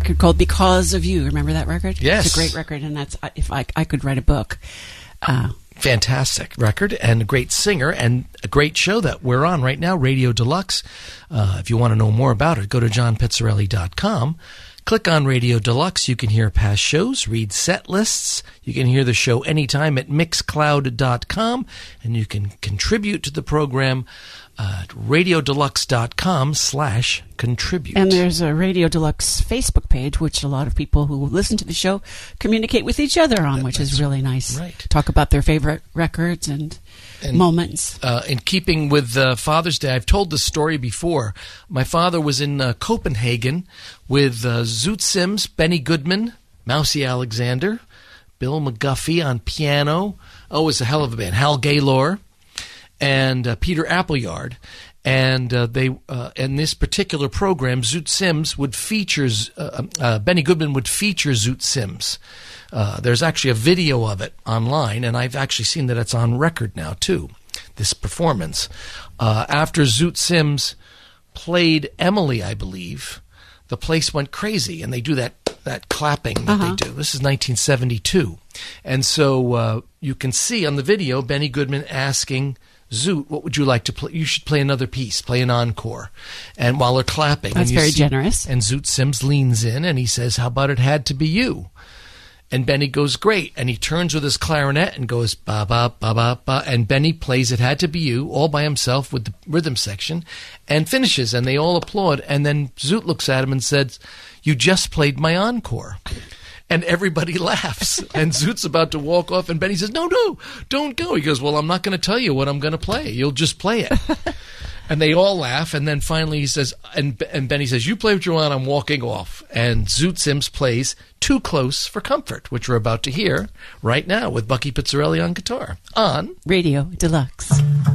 record called Because of You. Remember that record? Yes. It's a great record, and that's if I could write a book. Fantastic record and a great singer and a great show that we're on right now, Radio Deluxe. If you want to know more about it, go to johnpizzarelli.com. Click on Radio Deluxe. You can hear past shows, read set lists. You can hear the show anytime at mixcloud.com, and you can contribute to the program at radiodeluxe.com/contribute. And there's a Radio Deluxe Facebook page, which a lot of people who listen to the show communicate with each other on, which is really nice. Right. Talk about their favorite records and moments. In keeping with Father's Day, I've told this story before. My father was in Copenhagen with Zoot Sims, Benny Goodman, Mousy Alexander, Bill McGuffey on piano. Oh, it was a hell of a band. Hal Gaylor and Peter Appleyard. And they in this particular program, Zoot Sims would feature Benny Goodman would feature Zoot Sims. There's actually a video of it online, and I've actually seen that it's on record now too. This performance after Zoot Sims played Emily, I believe, the place went crazy, and they do that clapping that they do. This is 1972, and so you can see on the video Benny Goodman asking Zoot, what would you like to play? You should play another piece, play an encore. And while they're clapping. That's very generous. And Zoot Sims leans in and he says, how about It Had to Be You? And Benny goes, great. And he turns with his clarinet and goes, ba, ba, ba, ba, ba. And Benny plays It Had to Be You all by himself with the rhythm section and finishes. And they all applaud. And then Zoot looks at him and says, you just played my encore. And everybody laughs. And Zoot's about to walk off, and Benny says, no, don't go. He goes, well, I'm not going to tell you what I'm going to play. You'll just play it. And they all laugh, and then finally he says, and Benny says, you play what you want, I'm walking off. And Zoot Sims plays Too Close for Comfort, which we're about to hear right now with Bucky Pizzarelli on guitar on Radio Deluxe.